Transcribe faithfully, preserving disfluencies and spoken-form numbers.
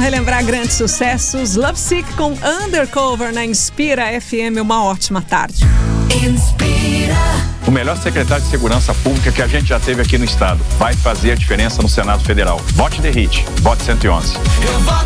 relembrar grandes sucessos. Love Sick com Undercover na Inspira F M. Uma ótima tarde. Inspira. O melhor secretário de Segurança Pública que a gente já teve aqui no estado. Vai fazer a diferença no Senado Federal. Vote The Hit. Vote cento e onze.